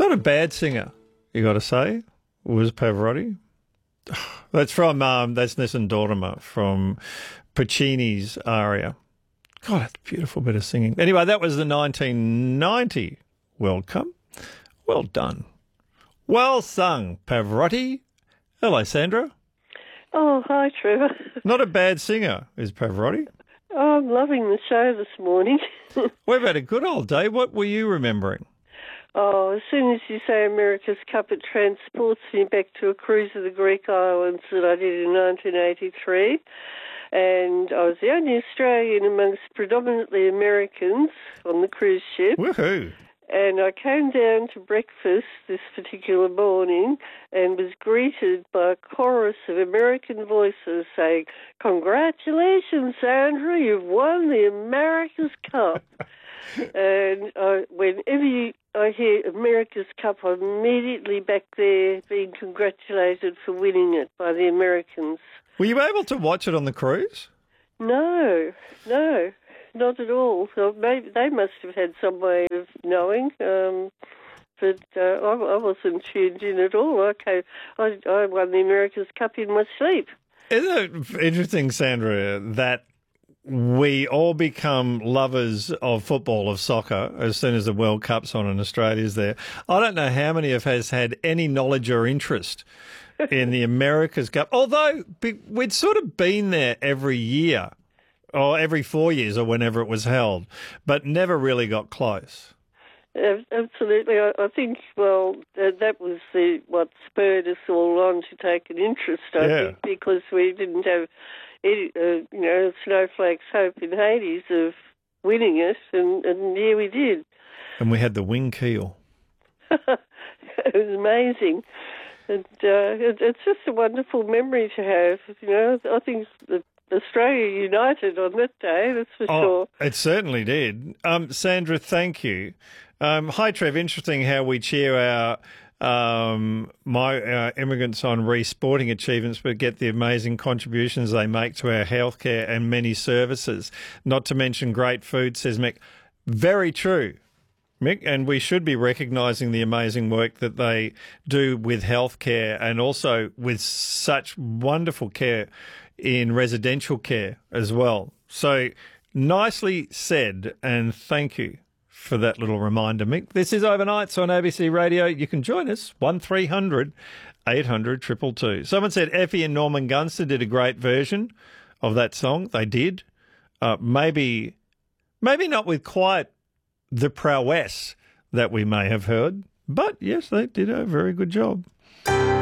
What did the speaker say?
Not a bad singer, you got to say, was Pavarotti. That's from that's Nessun Dorma from Puccini's aria. God, that's a beautiful bit of singing. Anyway, that was the 1990 World Cup. Well done. Well sung, Pavarotti. Hello, Sandra. Oh, hi, Trevor. Not a bad singer, is Pavarotti. Oh, I'm loving the show this morning. We've had a good old day. What were you remembering? Oh, as soon as you say America's Cup, it transports me back to a cruise of the Greek islands that I did in 1983. And I was the only Australian amongst predominantly Americans on the cruise ship. Woohoo! And I came down to breakfast this particular morning and was greeted by a chorus of American voices saying, "Congratulations, Sandra, you've won the America's Cup." And whenever I hear America's Cup, I'm immediately back there being congratulated for winning it by the Americans. Were you able to watch it on the cruise? No, not at all. So maybe they must have had some way of knowing, but I wasn't tuned in at all. Okay, I won the America's Cup in my sleep. Isn't it interesting, Sandra, that we all become lovers of football, of soccer, as soon as the World Cup's on and Australia's there? I don't know how many of us had any knowledge or interest in the America's Cup, although we'd sort of been there every year, or every 4 years, or whenever it was held, but never really got close. Absolutely. I think, that was what spurred us all on to take an interest, I think, because we didn't have any, snowflake's hope in Hades of winning it, and here we did. And we had the wing keel. It was amazing. And it's just a wonderful memory to have. I think Australia united on that day, that's for sure. It certainly did. Sandra, thank you. Hi, Trev. Interesting how we cheer our immigrants on re-sporting achievements, but get the amazing contributions they make to our healthcare and many services. Not to mention great food, says Mick. Very true, Mick, and we should be recognising the amazing work that they do with healthcare and also with such wonderful care in residential care as well. So nicely said, and thank you for that little reminder, Mick. This is Overnights on ABC Radio. You can join us, 1300 800 222. Someone said Effie and Norman Gunster did a great version of that song. They did. Maybe not with quite the prowess that we may have heard, but yes, they did a very good job.